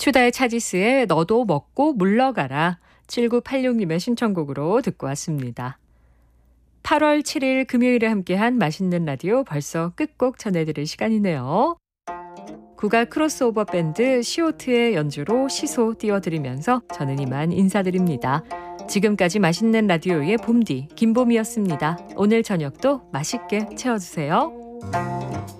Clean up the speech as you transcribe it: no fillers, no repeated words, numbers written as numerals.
추다의 차지스의 너도 먹고 물러가라. 7986님의 신청곡으로 듣고 왔습니다. 8월 7일 금요일에 함께한 맛있는 라디오 벌써 끝곡 전해드릴 시간이네요. 국악 크로스오버 밴드 시오트의 연주로 시소 띄워드리면서 저는 이만 인사드립니다. 지금까지 맛있는 라디오의 봄디 김봄이었습니다. 오늘 저녁도 맛있게 채워주세요.